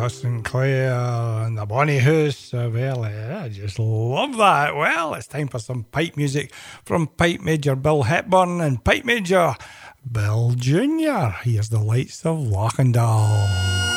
Gus Sinclair and the Bonnie House. Well, I just love that. Well, it's time for some pipe music from Pipe Major Bill Hepburn and Pipe Major Bill Jr. Here's the Lights of Lochendall.